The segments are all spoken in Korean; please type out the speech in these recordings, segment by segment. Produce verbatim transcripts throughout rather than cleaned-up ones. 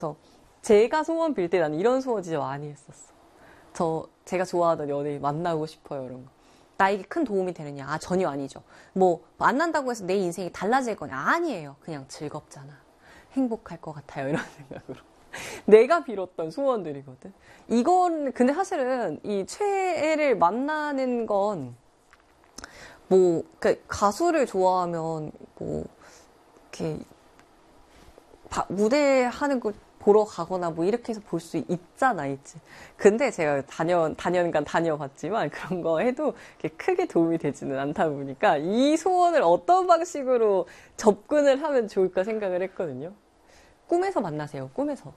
그래서 제가 소원 빌 때 나는 이런 소원 진짜 많이 했었어. 저 제가 좋아하던 연예인 만나고 싶어요, 이런 거. 나에게 큰 도움이 되느냐? 아, 전혀 아니죠. 뭐 만난다고 해서 내 인생이 달라질 거냐? 아니에요. 그냥 즐겁잖아. 행복할 것 같아요, 이런 생각으로. 내가 빌었던 소원들이거든. 이건 근데 사실은 이 최애를 만나는 건 뭐 그 가수를 좋아하면 뭐 이렇게 바, 무대 하는 거 보러 가거나 뭐 이렇게 해서 볼 수 있잖아, 있지. 근데 제가 다년, 다년간 다녀봤지만 그런 거 해도 크게 도움이 되지는 않다 보니까 이 소원을 어떤 방식으로 접근을 하면 좋을까 생각을 했거든요. 꿈에서 만나세요, 꿈에서.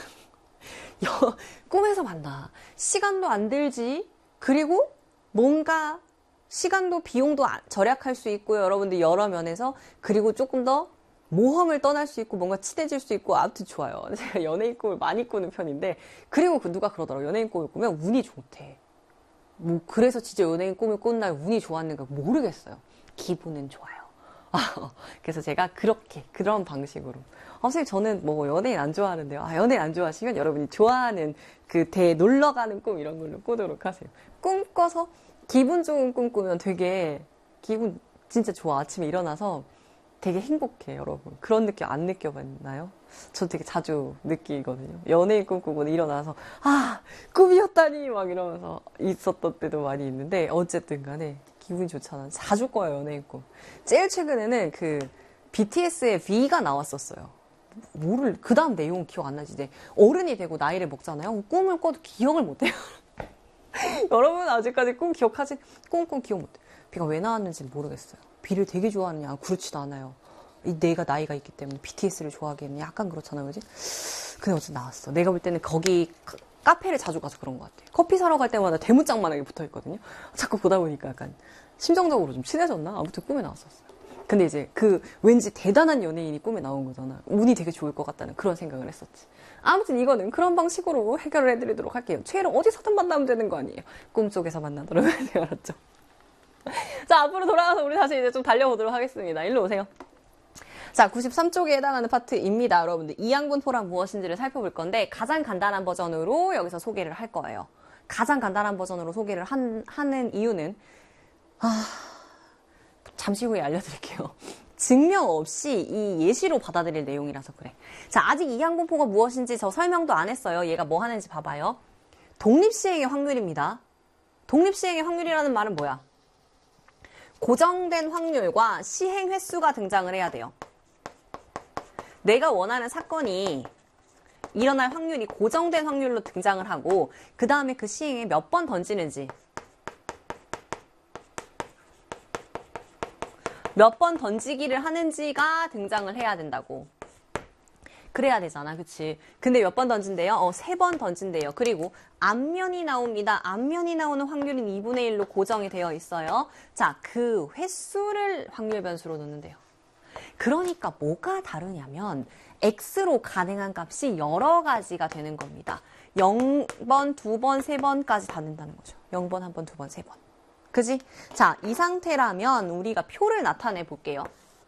꿈에서 만나. 시간도 안 들지. 그리고 뭔가 시간도 비용도 절약할 수 있고요. 여러분들 여러 면에서. 그리고 조금 더 모험을 떠날 수 있고 뭔가 친해질 수 있고 아무튼 좋아요. 제가 연예인 꿈을 많이 꾸는 편인데 그리고 그 누가 그러더라고요. 연예인 꿈을 꾸면 운이 좋대. 뭐 그래서 진짜 연예인 꿈을 꾼 날 운이 좋았는가 모르겠어요. 기분은 좋아요. 그래서 제가 그렇게 그런 방식으로 아, 선생님 저는 뭐 연예인 안 좋아하는데요. 아, 연예인 안 좋아하시면 여러분이 좋아하는 그 대 놀러 가는 꿈 이런 걸로 꾸도록 하세요. 꿈 꿔서 기분 좋은 꿈 꾸면 되게 기분 진짜 좋아. 아침에 일어나서 되게 행복해, 여러분. 그런 느낌 안 느껴봤나요? 저 되게 자주 느끼거든요. 연예인 꿈꾸고 일어나서 아, 꿈이었다니 막 이러면서 있었던 때도 많이 있는데 어쨌든 간에 기분이 좋잖아. 자주 꿔요, 연예인 꿈. 제일 최근에는 그 비티에스의 V가 나왔었어요. 뭐를 그 다음 내용은 기억 안 나지. 이제 어른이 되고 나이를 먹잖아요. 꿈을 꿔도 기억을 못해요. 여러분 아직까지 꿈 기억하지? 꿈꿈 기억 못해. V가 왜 나왔는지 모르겠어요. B를 되게 좋아하느냐? 그렇지도 않아요. 이 내가 나이가 있기 때문에 비티에스를 좋아하기에는 약간 그렇잖아요, 그지? 근데 어쨌든 나왔어. 내가 볼 때는 거기 카, 카페를 자주 가서 그런 것 같아. 커피 사러 갈 때마다 대문짝만하게 붙어 있거든요. 자꾸 보다 보니까 약간 심정적으로 좀 친해졌나? 아무튼 꿈에 나왔었어요. 근데 이제 그 왠지 대단한 연예인이 꿈에 나온 거잖아. 운이 되게 좋을 것 같다는 그런 생각을 했었지. 아무튼 이거는 그런 방식으로 해결을 해드리도록 할게요. 최애를 어디서든 만나면 되는 거 아니에요. 꿈속에서 만나도록 하세요. 알았죠? 자, 앞으로 돌아가서 우리 다시 이제 좀 달려보도록 하겠습니다. 일로 오세요. 자, 구십삼 쪽에 해당하는 파트입니다. 여러분들 이항분포란 무엇인지를 살펴볼 건데 가장 간단한 버전으로 여기서 소개를 할 거예요. 가장 간단한 버전으로 소개를 한, 하는 이유는 아, 잠시 후에 알려드릴게요. 증명 없이 이 예시로 받아들일 내용이라서 그래. 자, 아직 이항분포가 무엇인지 저 설명도 안 했어요. 얘가 뭐 하는지 봐봐요. 독립시행의 확률입니다. 독립시행의 확률이라는 말은 뭐야? 고정된 확률과 시행 횟수가 등장을 해야 돼요. 내가 원하는 사건이 일어날 확률이 고정된 확률로 등장을 하고 그 다음에 그 시행에 몇 번 던지는지 몇 번 던지기를 하는지가 등장을 해야 된다고. 그래야 되잖아, 그치? 근데 몇 번 던진대요? 어, 세 번 던진대요. 그리고 앞면이 나옵니다. 앞면이 나오는 확률은 이분의 일로 고정이 되어 있어요. 자, 그 횟수를 확률 변수로 놓는데요. 그러니까 뭐가 다르냐면 X로 가능한 값이 여러 가지가 되는 겁니다. 영 번, 두 번, 세 번까지 다 된다는 거죠. 영 번, 한 번, 두 번, 세 번. 그지? 자, 이 상태라면 우리가 표를 나타내 볼게요.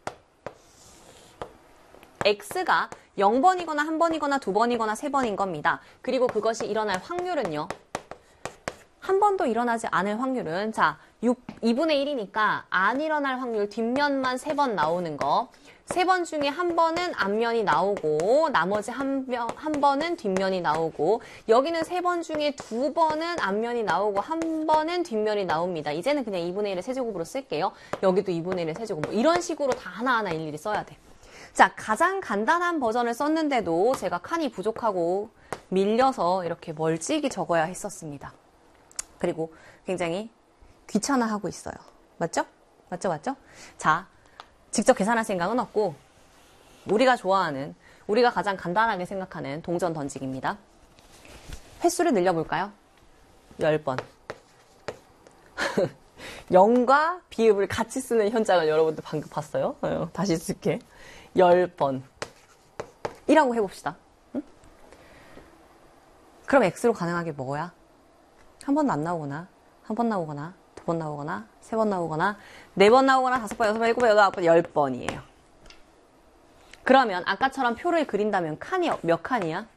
X가 영 번이거나 한 번이거나 두 번이거나 세 번인 겁니다. 그리고 그것이 일어날 확률은요. 한 번도 일어나지 않을 확률은 자, 육, 이분의 일이니까 안 일어날 확률 뒷면만 세 번 나오는 거. 세 번 중에 한 번은 앞면이 나오고 나머지 한, 번, 한 번은 뒷면이 나오고 여기는 세 번 중에 두 번은 앞면이 나오고 한 번은 뒷면이 나옵니다. 이제는 그냥 이분의 일을 세제곱으로 쓸게요. 여기도 이분의 일을 세제곱. 뭐 이런 식으로 다 하나하나 일일이 써야 돼. 자, 가장 간단한 버전을 썼는데도 제가 칸이 부족하고 밀려서 이렇게 멀찍이 적어야 했었습니다. 그리고 굉장히 귀찮아하고 있어요. 맞죠? 맞죠? 맞죠? 자, 직접 계산할 생각은 없고 우리가 좋아하는, 우리가 가장 간단하게 생각하는 동전 던지기입니다. 횟수를 늘려볼까요? 열 번. 영과 비읍을 같이 쓰는 현장을 여러분들 방금 봤어요? 어, 다시 쓸게. 열 번. 이라고 해봅시다. 응? 그럼 X로 가능한 게 뭐야? 한 번도 안 나오거나, 한 번 나오거나, 두 번 나오거나, 세 번 나오거나, 네 번 나오거나, 다섯 번, 여섯 번, 일곱 번, 여덟 번, 열 번이에요. 그러면 아까처럼 표를 그린다면 칸이 몇 칸이야?